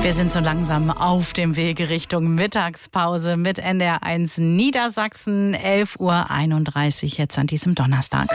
Wir sind so langsam auf dem Weg Richtung Mittagspause mit NDR1 Niedersachsen, 11:31 Uhr jetzt an diesem Donnerstag.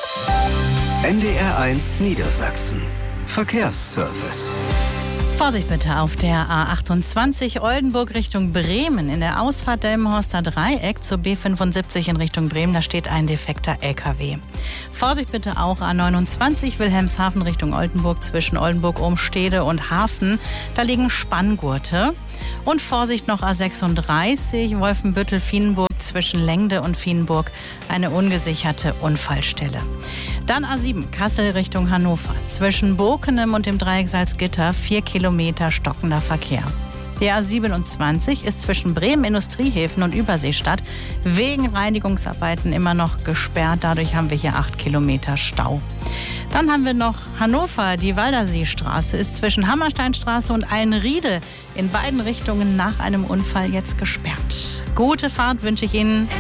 NDR1 Niedersachsen. Verkehrsservice. Vorsicht bitte auf der A28 Oldenburg Richtung Bremen. In der Ausfahrt Delmenhorster Dreieck zur B75 in Richtung Bremen, da steht ein defekter LKW. Vorsicht bitte auch A29 Wilhelmshaven Richtung Oldenburg zwischen Oldenburg-Ohnstede und Hafen. Da liegen Spanngurte. Und Vorsicht noch A36 Wolfenbüttel-Fienenburg zwischen Lengde und Fienenburg, eine ungesicherte Unfallstelle. Dann A7 Kassel Richtung Hannover. Zwischen Bokenem und dem Dreieck Salzgitter 4 Kilometer stockender Verkehr. Die A27 ist zwischen Bremen Industriehäfen und Überseestadt wegen Reinigungsarbeiten immer noch gesperrt. Dadurch haben wir hier 8 Kilometer Stau. Dann haben wir noch Hannover. Die Walderseestraße ist zwischen Hammersteinstraße und Eilenriede in beiden Richtungen nach einem Unfall jetzt gesperrt. Gute Fahrt wünsche ich Ihnen.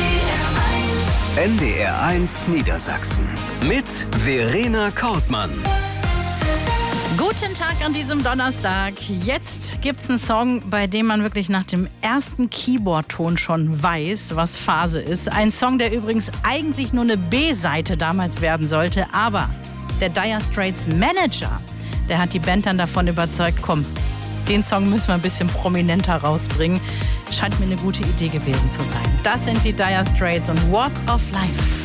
NDR1 Niedersachsen mit Verena Kortmann. Guten Tag an diesem Donnerstag. Jetzt gibt's einen Song, bei dem man wirklich nach dem ersten Keyboard-Ton schon weiß, was Phase ist. Ein Song, der übrigens eigentlich nur eine B-Seite damals werden sollte. Aber der Dire Straits Manager, der hat die Band dann davon überzeugt, komm, den Song müssen wir ein bisschen prominenter rausbringen. Scheint mir eine gute Idee gewesen zu sein. Das sind die Dire Straits und Walk of Life.